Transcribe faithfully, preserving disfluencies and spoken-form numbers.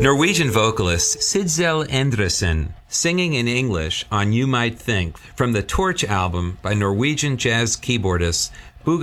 Norwegian vocalist Sidsel Endresen singing in English on You Might Think from the Torch album by Norwegian jazz keyboardist